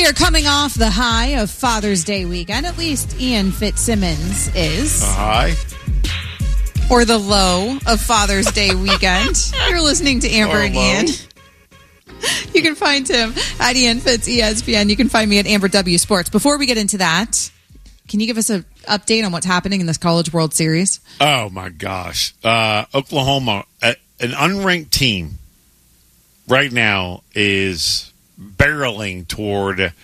We are coming off the high of Father's Day weekend. At least Ian Fitzsimmons is. High? Or the low of Father's Day weekend. You're listening to Amber and Ian. You can find him at Ian Fitz ESPN. You can find me at Amber W Sports. Before we get into that, can you give us an update on what's happening in this College World Series? Oh, my gosh. Oklahoma, an unranked team right now, is barreling toward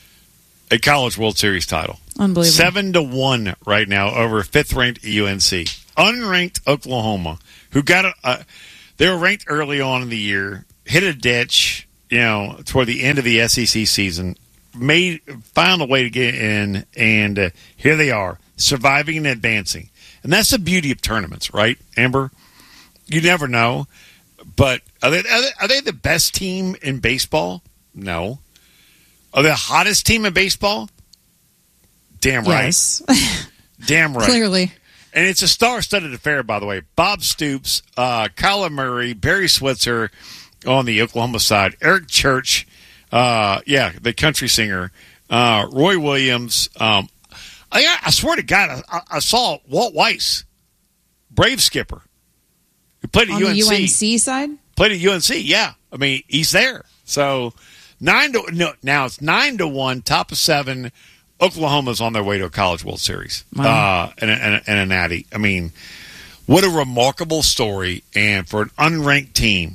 a College World Series title. Unbelievable. 7-1 right now over fifth-ranked UNC. Unranked Oklahoma, who got they were ranked early on in the year, hit a ditch, toward the end of the SEC season, found a way to get in, and here they are, surviving and advancing. And that's the beauty of tournaments, right, Amber? You never know. But are they the best team in baseball? No. Are they the hottest team in baseball? Damn right. Yes. Damn right. Clearly. And it's a star-studded affair, by the way. Bob Stoops, Kyler Murray, Barry Switzer on the Oklahoma side, Eric Church, the country singer, Roy Williams. I swear to God, I saw Walt Weiss, Brave skipper, who played at on UNC. the UNC side? Played at UNC, yeah. I mean, he's there. So, now it's 9-1, top of 7. Oklahoma's on their way to a College World Series. Wow. And a natty. I mean, what a remarkable story. And for an unranked team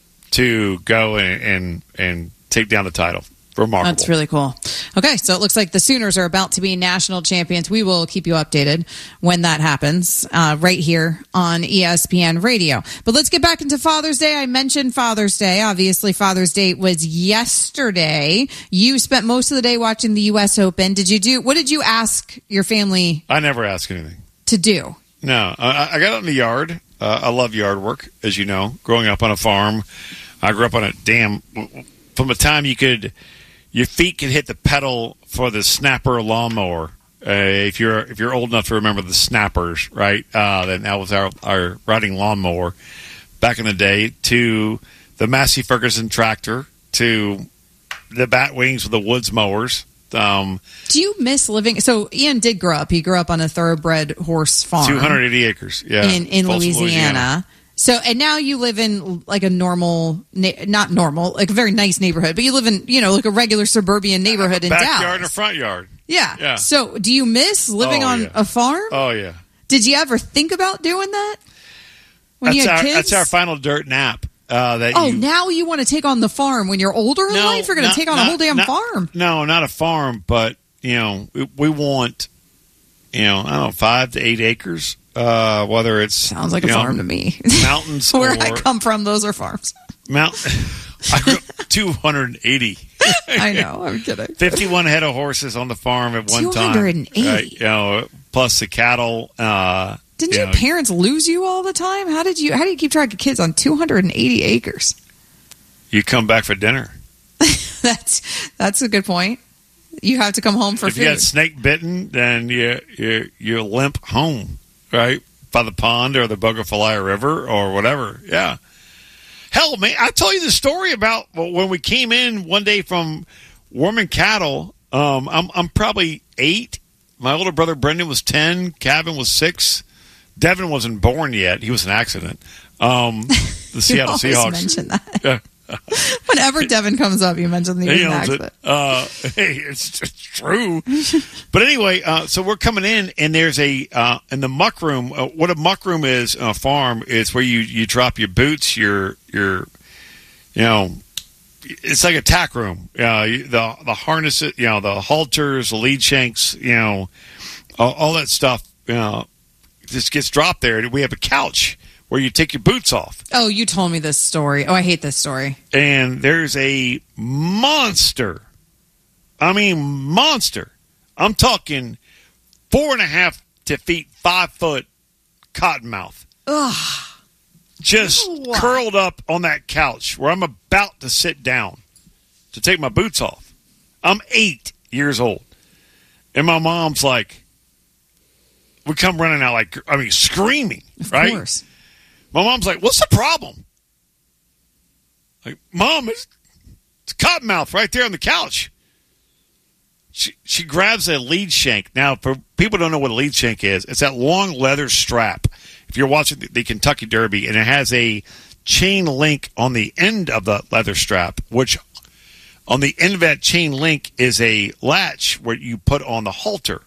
to go and take down the title. Remarkable. That's really cool. Okay, so it looks like the Sooners are about to be national champions. We will keep you updated when that happens right here on ESPN Radio. But let's get back into Father's Day. I mentioned Father's Day. Obviously, Father's Day was yesterday. You spent most of the day watching the U.S. Open. What did you ask your family? I never ask anything. To do? No. I got out in the yard. I love yard work, as you know. Growing up on a farm, I grew up on a dam. From the time your feet could hit the pedal for the snapper lawnmower. If you're old enough to remember the snappers, right? Then that was our riding lawnmower back in the day. To the Massey Ferguson tractor, to the bat wings with the Woods mowers. Do you miss living? So Ian did grow up. He grew up on a thoroughbred horse farm, 280 acres, yeah, in Louisiana. So, and now you live in like a normal, not normal, like a very nice neighborhood, but you live in, like a regular suburban neighborhood in Dallas. Backyard and a front yard. Yeah. So, do you miss living on a farm? Oh, yeah. Did you ever think about doing that when you had kids? That's our final dirt nap. Now you want to take on the farm when you're older in life? You're going to take on a whole damn farm. No, not a farm, but, we want, 5 to 8 acres. Whether it's sounds like a farm to me. Mountains, where I come from, those are farms. I grew up 280. I know, I'm kidding. 51 head of horses on the farm at one time. 280. Plus the cattle. Didn't your parents lose you all the time? How do you keep track of kids on 280 acres? You come back for dinner. That's a good point. You have to come home for food. If you got snake bitten, then you limp home. Right? By the pond or the Bogafalaya River or whatever. Yeah. Hell, man, I told you the story about when we came in one day from warming cattle. I'm probably 8. My older brother Brendan was 10. Calvin was 6. Devin wasn't born yet. He was an accident. The Seattle Seahawks. Mention that. Whenever Devin comes up, you mention the accident. It's true. But anyway, so we're coming in, and there's in the muck room. What a muck room is on a farm is where you drop your boots, your it's like a tack room. The harnesses, the halters, the lead shanks, all that stuff. Just gets dropped there. We have a couch where you take your boots off. Oh, you told me this story. Oh, I hate this story. And there's a monster. I mean, monster. I'm talking 4.5 feet, 5 foot cottonmouth. Ugh. Just curled up on that couch where I'm about to sit down to take my boots off. I'm 8 years old. And my mom's like, we come running out screaming, right? Of course. My mom's like, what's the problem? Like, Mom, it's cottonmouth right there on the couch. she grabs a lead shank. Now, for people who don't know what a lead shank is, it's that long leather strap. If you're watching the Kentucky Derby, and it has a chain link on the end of the leather strap, which on the end of that chain link is a latch where you put on the halter.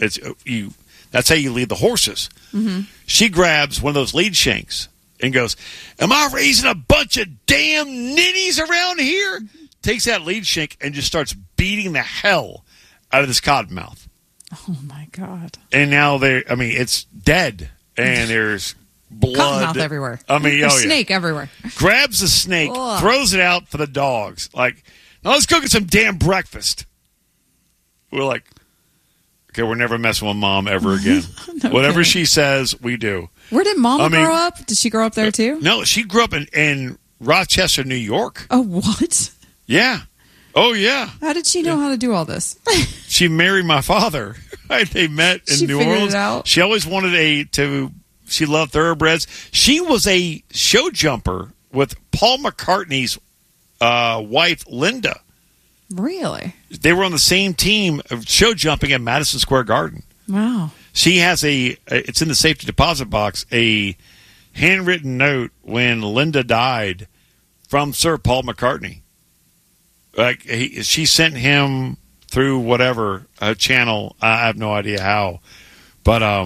That's how you lead the horses. Mm-hmm. She grabs one of those lead shanks and goes, "Am I raising a bunch of damn ninnies around here?" Takes that lead shank and just starts beating the hell out of this cottonmouth. Oh, my God. And now it's dead. And there's blood. Cottonmouth everywhere. There's snake everywhere. Grabs the snake, throws it out for the dogs. Like, now let's go get some damn breakfast. We're like, okay, we're never messing with Mom ever again. No Whatever kidding. she says, we do. Where did Mom grow up? Did she grow up there too? No, she grew up in Rochester, New York. Oh, what? Yeah. Oh, yeah. How did she know how to do all this? She married my father. Right? They met in New Orleans. It out. She always wanted she loved thoroughbreds. She was a show jumper with Paul McCartney's wife, Linda. Really? They were on the same team of show jumping at Madison Square Garden. Wow. She has it's in the safety deposit box, a handwritten note when Linda died from Sir Paul McCartney. Like she sent him through whatever channel. I have no idea how, but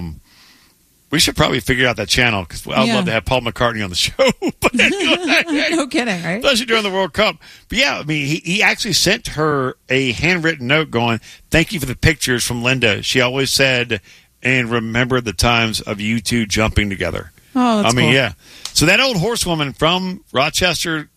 we should probably figure out that channel because I'd love to have Paul McCartney on the show. But anyway, no kidding, right? Especially during the World Cup. But yeah, I mean, he actually sent her a handwritten note going, "Thank you for the pictures from Linda. She always said and remembered the times of you two jumping together." Oh, that's cool. Yeah. So that old horsewoman from Rochester,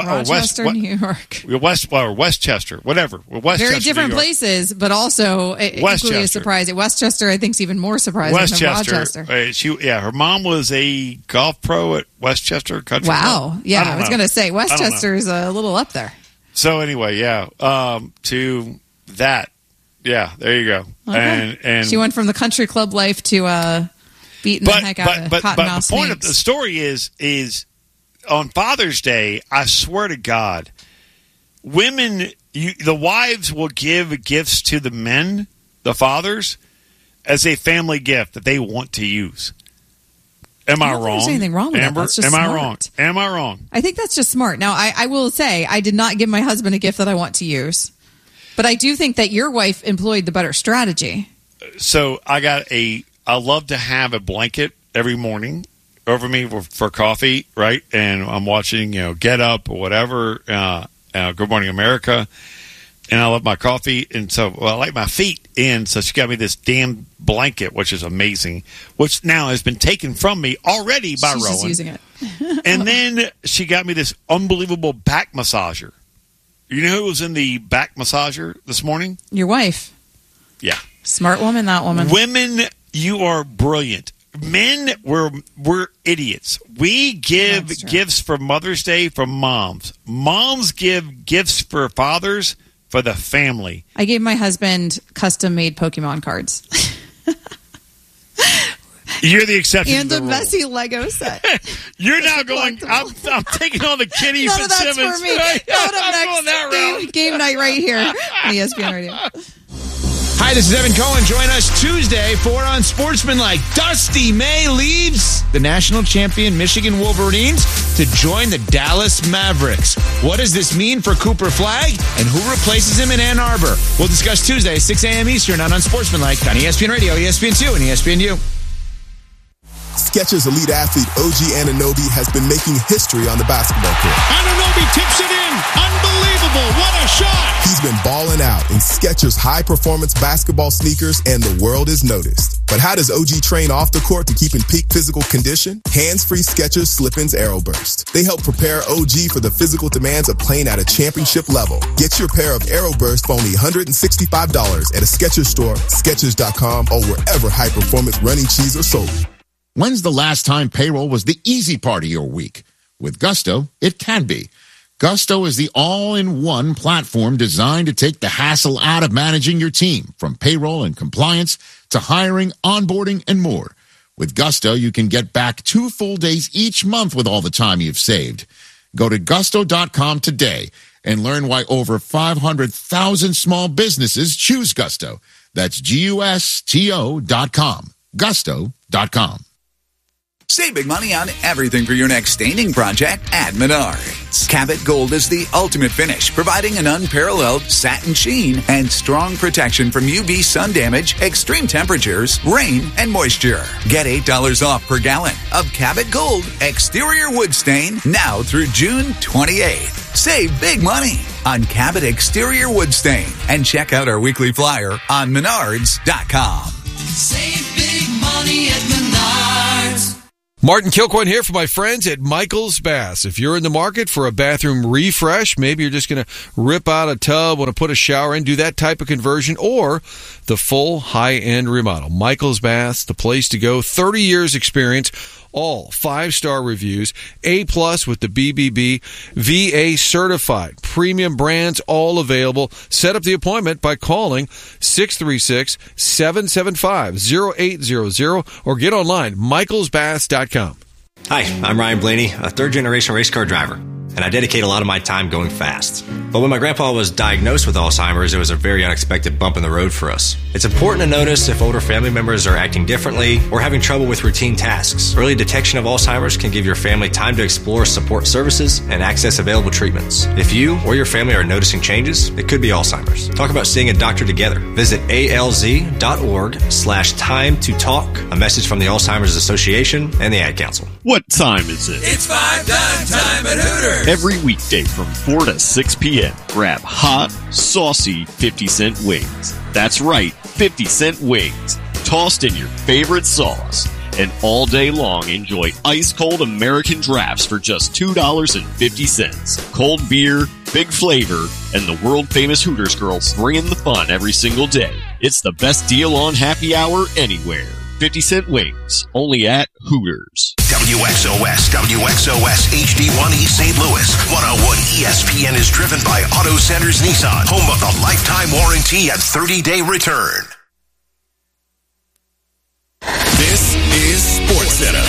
New York, Westchester, whatever. Westchester, very different places, but also equally as surprising. Westchester, I think, is even more surprising than Rochester. Her mom was a golf pro at Westchester Country Wow. Club. Yeah, I was going to say Westchester is a little up there. So anyway, to that, there you go. Okay. And she went from the country club life to beating the heck out of cottonmouth But the point of the story is on Father's Day, I swear to God, women, the wives will give gifts to the men, the fathers, as a family gift that they want to use. Am I wrong? There's anything wrong with Amber? that. That's just Am smart. I wrong? Am I wrong? I think that's just smart. Now, I will say I did not give my husband a gift that I want to use, but I do think that your wife employed the better strategy. So I love to have a blanket every morning over me for coffee, right? And I'm watching, Get Up or whatever, Good Morning America, and I love my coffee, and so I like my feet in, so she got me this damn blanket, which is amazing, which now has been taken from me already by She's Rowan. Just using it. And then she got me this unbelievable back massager. You know who was in the back massager this morning? Your wife. Yeah. Smart woman, that woman. Women, you are brilliant. Men, we're idiots. We give gifts for Mother's Day for moms. Moms give gifts for fathers for the family. I gave my husband custom-made Pokemon cards. You're the exception and to the a rule. messy Lego set. You're now going, I'm taking on the Kitty None of that's Fitzsimmons. for me. Right? Coming up I'm going that next, game night right here on ESPN Radio. Hi, this is Evan Cohen. Join us Tuesday for Unsportsmanlike. Dusty May leaves the national champion Michigan Wolverines to join the Dallas Mavericks. What does this mean for Cooper Flagg and who replaces him in Ann Arbor? We'll discuss Tuesday, 6 a.m. Eastern on Unsportsmanlike on ESPN Radio, ESPN2, and ESPNU. Skechers elite athlete OG Anunoby has been making history on the basketball court. Anunoby tips it in. Unbelievable. What a shot. He's been balling out in Skechers high-performance basketball sneakers, and the world has noticed. But how does OG train off the court to keep in peak physical condition? Hands-free Skechers Slip-ins Aeroburst. They help prepare OG for the physical demands of playing at a championship level. Get your pair of Aeroburst for only $165 at a Skechers store, Skechers.com, or wherever high-performance running shoes are sold. When's the last time payroll was the easy part of your week? With Gusto, it can be. Gusto is the all-in-one platform designed to take the hassle out of managing your team, from payroll and compliance to hiring, onboarding, and more. With Gusto, you can get back 2 full days each month with all the time you've saved. Go to gusto.com today and learn why over 500,000 small businesses choose Gusto. That's GUSTO.com. Gusto.com. Save big money on everything for your next staining project at Menards. Cabot Gold is the ultimate finish, providing an unparalleled satin sheen and strong protection from UV sun damage, extreme temperatures, rain, and moisture. Get $8 off per gallon of Cabot Gold exterior wood stain now through June 28th. Save big money on Cabot exterior wood stain and check out our weekly flyer on Menards.com. Save big money at Menards. Martin Kilcoyne here for my friends at Michael's Baths. If you're in the market for a bathroom refresh, maybe you're just going to rip out a tub, want to put a shower in, do that type of conversion, or the full high-end remodel. Michael's Baths, the place to go. 30 years experience, all 5-star reviews, A+ with the BBB, VA certified, premium brands, all available. Set up the appointment by calling 636-775-0800 or get online, michaelsbaths.com. Hi, I'm Ryan Blaney, a third-generation race car driver, and I dedicate a lot of my time going fast. But when my grandpa was diagnosed with Alzheimer's, it was a very unexpected bump in the road for us. It's important to notice if older family members are acting differently or having trouble with routine tasks. Early detection of Alzheimer's can give your family time to explore support services and access available treatments. If you or your family are noticing changes, it could be Alzheimer's. Talk about seeing a doctor together. Visit alz.org/time to talk. A message from the Alzheimer's Association and the Ad Council. What time is it? It's 5 time at Hooters. Every weekday from 4 to 6 p.m. Grab hot, saucy 50-cent wings. That's right, 50-cent wings. Tossed in your favorite sauce. And all day long, enjoy ice-cold American drafts for just $2.50. Cold beer, big flavor, and the world-famous Hooters girls bringing the fun every single day. It's the best deal on happy hour anywhere. 50-cent wings, only at Hooters. WXOS HD1 East St. Louis. 101 ESPN is driven by Auto Centers Nissan, home of the lifetime warranty and 30-day return. This is SportsCenter.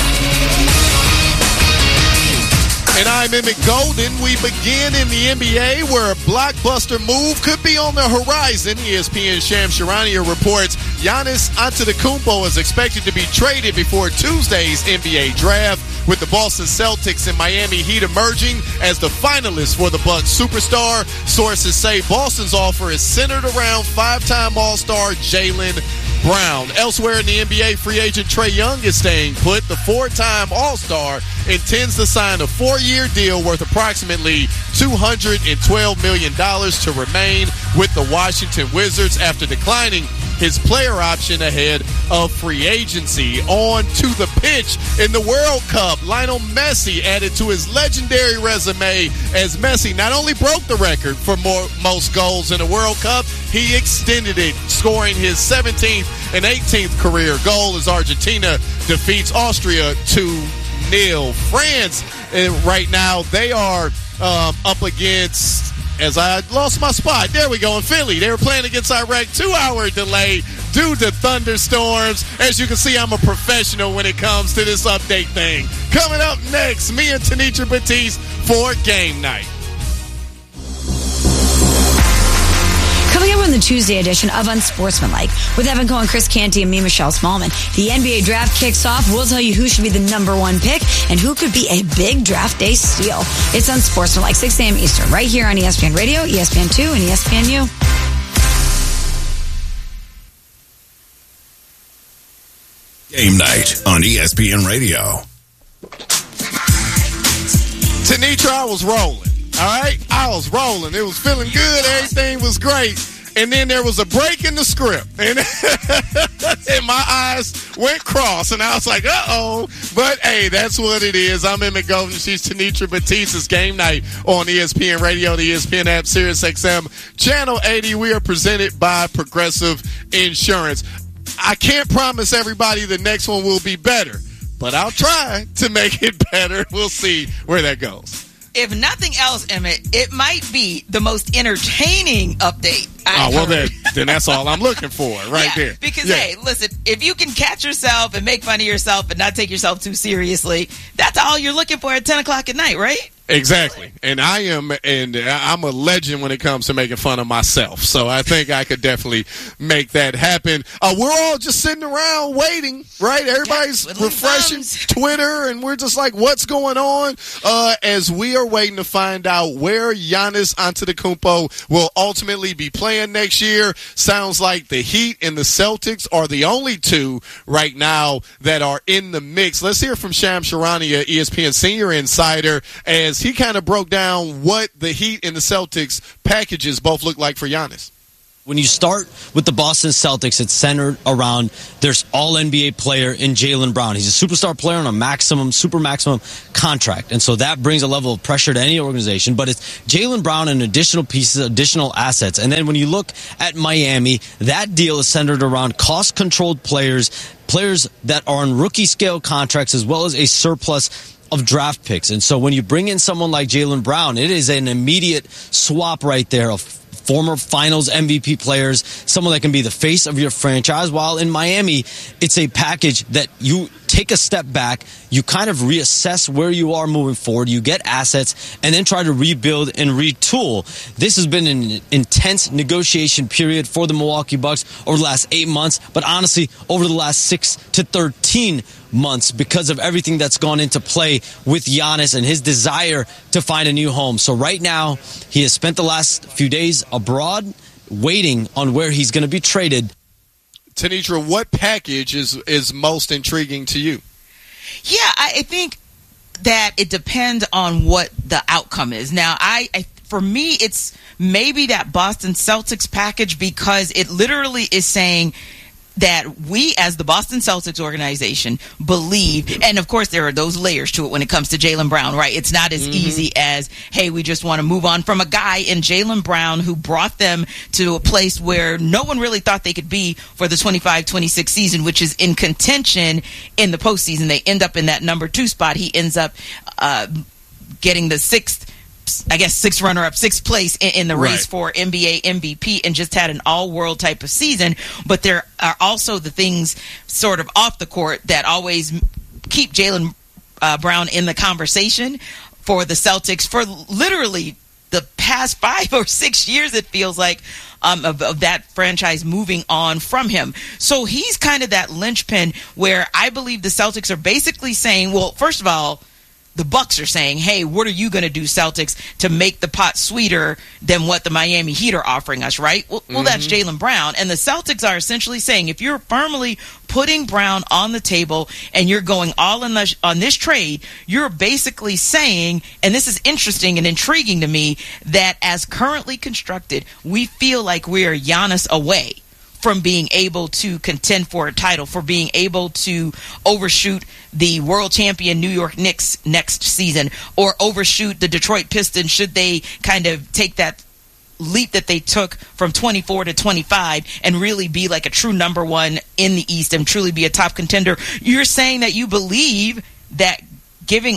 And I'm Emmett Golden. We begin in the NBA where a blockbuster move could be on the horizon. ESPN's Shams Charania reports Giannis Antetokounmpo is expected to be traded before Tuesday's NBA draft, with the Boston Celtics and Miami Heat emerging as the finalists for the Bucks superstar. Sources say Boston's offer is centered around 5-time All-Star Jaylen Brown. Elsewhere in the NBA, free agent Trae Young is staying put. The 4-time All-Star intends to sign a 4-year deal worth approximately $212 million to remain with the Washington Wizards after declining his player option ahead of free agency. On to the pitch in the World Cup. Lionel Messi added to his legendary resume as Messi not only broke the record for most goals in a World Cup, he extended it, scoring his 17th and 18th career goal as Argentina defeats Austria 2-0. France, right now, they are up against, as I lost my spot, there we go, in Philly. They were playing against Iraq, 2-hour delay due to thunderstorms. As you can see, I'm a professional when it comes to this update thing. Coming up next, me and Tenitra Batiste for Game Night. Coming up on the Tuesday edition of Unsportsmanlike with Evan Cohen, Chris Canty, and me, Michelle Smallman. The NBA draft kicks off. We'll tell you who should be the number 1 pick and who could be a big draft day steal. It's Unsportsmanlike, 6 a.m. Eastern, right here on ESPN Radio, ESPN2, and ESPNU. Game Night on ESPN Radio. Tenitra, I was rolling. All right? I was rolling. It was feeling good. Everything was great. And then there was a break in the script. And, and my eyes went cross. And I was like, uh-oh. But, hey, that's what it is. I'm Emmett Golden. She's Tenitra Batiste. It's Game Night on ESPN Radio, the ESPN app, SiriusXM, Channel 80. We are presented by Progressive Insurance. I can't promise everybody the next one will be better, but I'll try to make it better. We'll see where that goes. If nothing else, Emmett, it might be the most entertaining update I've heard. Then that's all I'm looking for there. Because, hey, listen, if you can catch yourself and make fun of yourself and not take yourself too seriously, that's all you're looking for at 10 o'clock at night, right? Exactly. And I'm a legend when it comes to making fun of myself. So I think I could definitely make that happen. We're all just sitting around waiting, right? Everybody's refreshing Twitter, and we're just like, what's going on? As we are waiting to find out where Giannis Antetokounmpo will ultimately be playing next year. Sounds like the Heat and the Celtics are the only two right now that are in the mix. Let's hear from Shams Charania, ESPN senior insider, as he kind of broke down what the Heat and the Celtics packages both look like for Giannis. When you start with the Boston Celtics, it's centered around their all-NBA player in Jaylen Brown. He's a superstar player on a super maximum contract. And so that brings a level of pressure to any organization. But it's Jaylen Brown and additional pieces, additional assets. And then when you look at Miami, that deal is centered around cost-controlled players that are on rookie-scale contracts, as well as a surplus of draft picks. And so when you bring in someone like Jaylen Brown, it is an immediate swap right there of former finals MVP players, someone that can be the face of your franchise. While in Miami, it's a package that you take a step back, you kind of reassess where you are moving forward, you get assets, and then try to rebuild and retool. This has been an intense negotiation period for the Milwaukee Bucks over the last 8 months, but honestly, over the last 6 to 13 months because of everything that's gone into play with Giannis and his desire to find a new home. So right now, he has spent the last few days abroad waiting on where he's going to be traded. Tenitra, what package is most intriguing to you? Yeah, I think that it depends on what the outcome is. Now, for me, it's maybe that Boston Celtics package, because it literally is saying that we, as the Boston Celtics organization, believe, and of course there are those layers to it when it comes to Jaylen Brown, right? It's not as easy as, hey, we just want to move on from a guy in Jaylen Brown who brought them to a place where no one really thought they could be for the 25-26 season, which is in contention in the postseason. They end up in that number 2 spot. He ends up getting the sixth runner-up, sixth place in the race for NBA MVP, and just had an all-world type of season. But there are also the things sort of off the court that always keep Jaylen Brown in the conversation for the Celtics for literally the past 5 or 6 years, it feels like, of that franchise moving on from him. So he's kind of that linchpin where I believe the Celtics are basically saying, well, first of all, the Bucks are saying, hey, what are you going to do, Celtics, to make the pot sweeter than what the Miami Heat are offering us, right? Well, that's Jaylen Brown. And the Celtics are essentially saying, if you're firmly putting Brown on the table and you're going all in on this trade, you're basically saying, and this is interesting and intriguing to me, that as currently constructed, we feel like we are Giannis away from being able to contend for a title, for being able to overshoot the world champion New York Knicks next season, or overshoot the Detroit Pistons should they kind of take that leap that they took from 24 to 25 and really be like a true number one in the East and truly be a top contender. You're saying that you believe that getting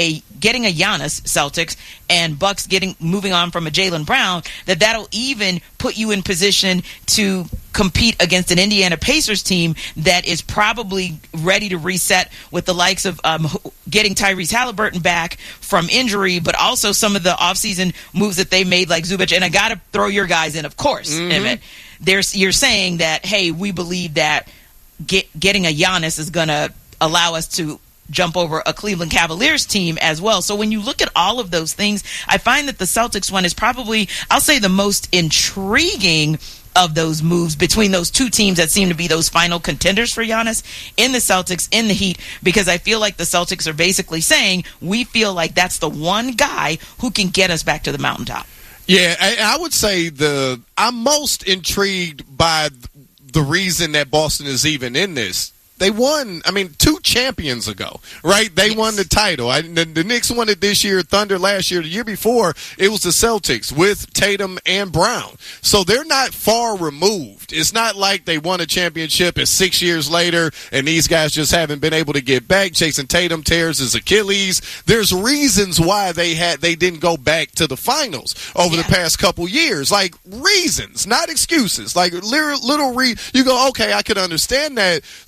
a Giannis, Celtics, and Bucks moving on from a Jaylen Brown, that'll even put you in position to compete against an Indiana Pacers team that is probably ready to reset with the likes of getting Tyrese Halliburton back from injury, but also some of the offseason moves that they made, like Zubac. And I got to throw your guys in, of course, Emmett. You're saying that, hey, we believe that getting a Giannis is going to allow us to jump over a Cleveland Cavaliers team as well. So when you look at all of those things, I find that the Celtics one is probably, I'll say, the most intriguing of those moves between those two teams that seem to be those final contenders for Giannis, in the Celtics, in the Heat, because I feel like the Celtics are basically saying, we feel like that's the one guy who can get us back to the mountaintop. Yeah, I would say I'm most intrigued by the reason that Boston is even in this. They won, 2 champions ago, right? They won the title. The Knicks won it this year, Thunder last year. The year before, it was the Celtics with Tatum and Brown. So they're not far removed. It's not like they won a championship and 6 years later and these guys just haven't been able to get back. Jason Tatum tears his Achilles. There's reasons why they didn't go back to the finals over the past couple years. Like, reasons, not excuses. Like, you go, okay, I could understand that. So to me,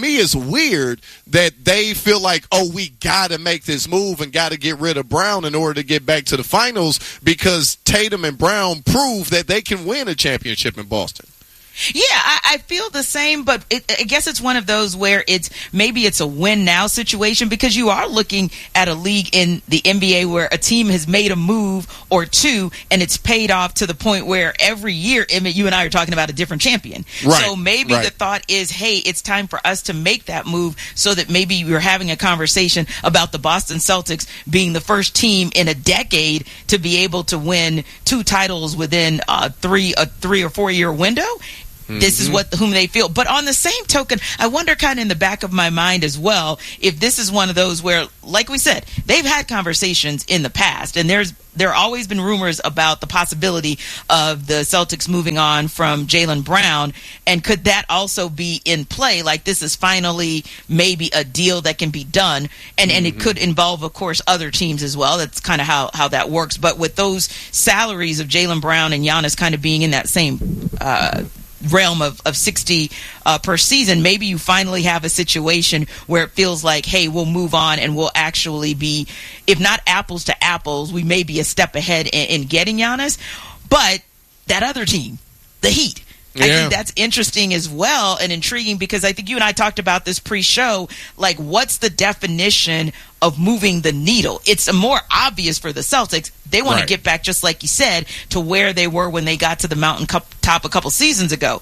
me, it's weird that they feel like, oh, we got to make this move and got to get rid of Brown in order to get back to the finals, because Tatum and Brown prove that they can win a championship in Boston. Yeah, I feel the same, but I guess it's one of those where maybe it's a win-now situation, because you are looking at a league in the NBA where a team has made a move or two, and it's paid off to the point where every year, Emmett, you and I are talking about a different champion. Right. So maybe the thought is, hey, it's time for us to make that move, so that maybe you're having a conversation about the Boston Celtics being the first team in a decade to be able to win 2 titles within a 3 or 4 year window. This is whom they feel. But on the same token, I wonder kind of in the back of my mind as well, if this is one of those where, like we said, they've had conversations in the past, and there have always been rumors about the possibility of the Celtics moving on from Jaylen Brown. And could that also be in play? Like, this is finally maybe a deal that can be done. And it could involve, of course, other teams as well. That's kind of how that works. But with those salaries of Jaylen Brown and Giannis kind of being in that same realm of 60 per season, maybe you finally have a situation where it feels like, hey, we'll move on and we'll actually be, if not apples to apples, we may be a step ahead in getting Giannis. But that other team, the Heat, I think that's interesting as well and intriguing, because I think you and I talked about this pre-show. Like, what's the definition of moving the needle? It's more obvious for the Celtics. They want to get back, just like you said, to where they were when they got to the mountain top a couple seasons ago.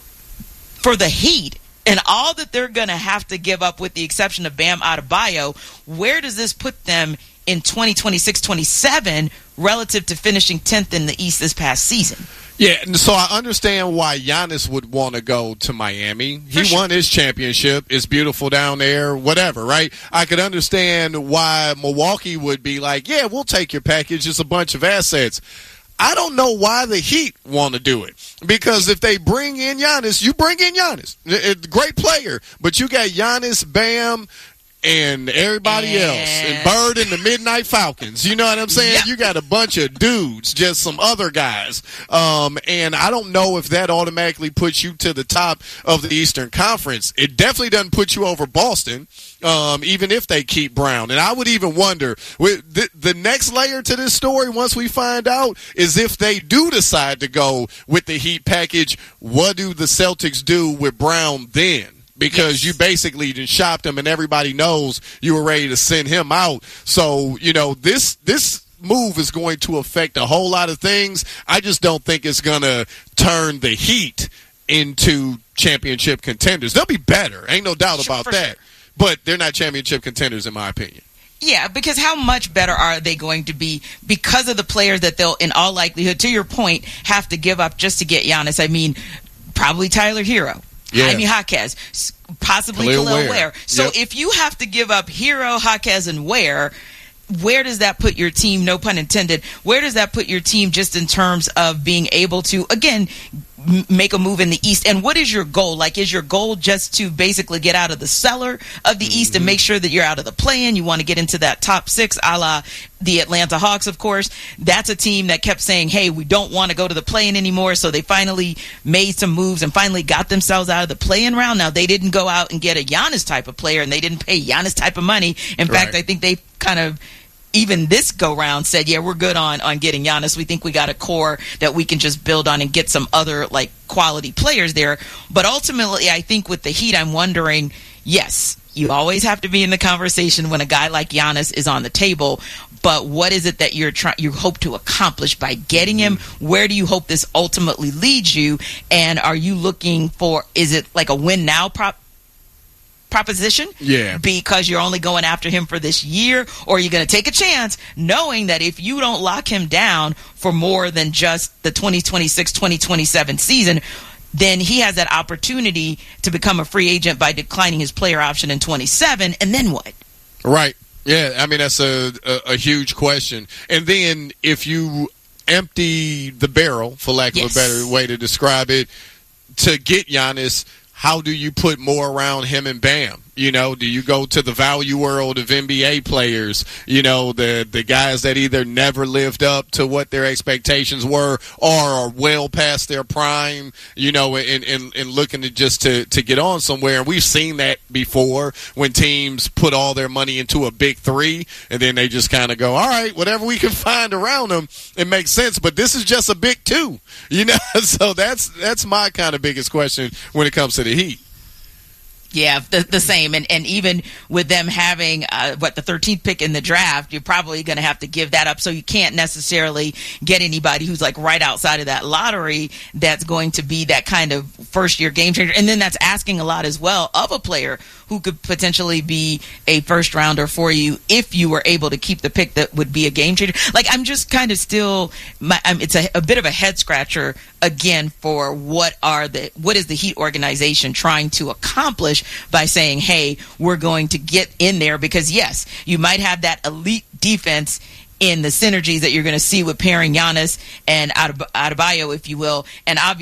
For the Heat, and all that they're going to have to give up, with the exception of Bam Adebayo, where does this put them in 2026-27 relative to finishing 10th in the East this past season? Yeah, and so I understand why Giannis would want to go to Miami. He won his championship. It's beautiful down there, whatever, right? I could understand why Milwaukee would be like, yeah, we'll take your package. It's a bunch of assets. I don't know why the Heat want to do it. Because if they bring in Giannis, you bring in Giannis. Great player. But you got Giannis, Bam, and everybody else, and Bird and the Midnight Falcons. You know what I'm saying? You got a bunch of dudes, just some other guys. And I don't know if that automatically puts you to the top of the Eastern Conference. It definitely doesn't put you over Boston, even if they keep Brown. And I would even wonder, the next layer to this story, once we find out, is if they do decide to go with the Heat package, what do the Celtics do with Brown then? Because you basically just shopped him, and everybody knows you were ready to send him out. So, you know, this move is going to affect a whole lot of things. I just don't think it's going to turn the Heat into championship contenders. They'll be better. Ain't no doubt about that. Sure. But they're not championship contenders, in my opinion. Yeah, because how much better are they going to be because of the players that they'll, in all likelihood, to your point, have to give up just to get Giannis? I mean, probably Tyler Hero. Jaime Jaquez, possibly Khalil Ware. So if you have to give up Hero, Jaquez, and Ware, where does that put your team, no pun intended, where does that put your team just in terms of being able to, again, make a move in the East? And what is your goal? Like, is your goal just to basically get out of the cellar of the East and make sure that you're out of the play-in? You want to get into that top 6, a la the Atlanta Hawks, of course. That's a team that kept saying, hey, we don't want to go to the play-in anymore. So they finally made some moves and finally got themselves out of the play-in round. Now, they didn't go out and get a Giannis type of player, and they didn't pay Giannis type of money. In fact, I think they kind of, even this go-round, said, yeah, we're good on getting Giannis. We think we got a core that we can just build on and get some other, like, quality players there. But ultimately, I think with the Heat, I'm wondering, yes, you always have to be in the conversation when a guy like Giannis is on the table. But what is it that you hope to accomplish by getting him? Where do you hope this ultimately leads you? And are you looking for, is it like a win-now proposition? Yeah. Because you're only going after him for this year? Or are you going to take a chance knowing that if you don't lock him down for more than just the 2026-2027 season, then he has that opportunity to become a free agent by declining his player option in 27, and then what? Right. Yeah, I mean, that's a huge question. And then if you empty the barrel, for lack of a better way to describe it, to get Giannis, how do you put more around him and Bam? You know, do you go to the value world of NBA players, you know, the guys that either never lived up to what their expectations were or are well past their prime, you know, and looking to get on somewhere. And we've seen that before when teams put all their money into a big three and then they just kind of go, all right, whatever we can find around them, it makes sense. But this is just a big two, you know, so that's my kind of biggest question when it comes to the Heat. Yeah, the same. And even with them having, the 13th pick in the draft, you're probably going to have to give that up. So you can't necessarily get anybody who's like right outside of that lottery that's going to be that kind of first-year game changer. And then that's asking a lot as well of a player who could potentially be a first-rounder for you if you were able to keep the pick that would be a game changer. Like, I'm just kind of still it's a bit of a head-scratcher, again, for what is the Heat organization trying to accomplish by saying, hey, we're going to get in there, because yes, you might have that elite defense in the synergies that you're going to see with pairing Giannis and Adebayo, if you will, and obviously